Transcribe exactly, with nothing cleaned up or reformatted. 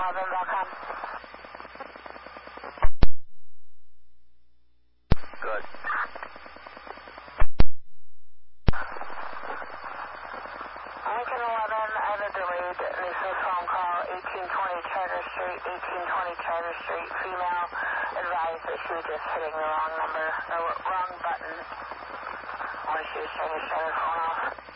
eleven dot com. Good. Lincoln eleven, I have a delayed nuisance phone call, eighteen twenty Charter Street, eighteen twenty Charter Street, female advised that she was just hitting the wrong number, the wrong button when she was trying to shut her phone off.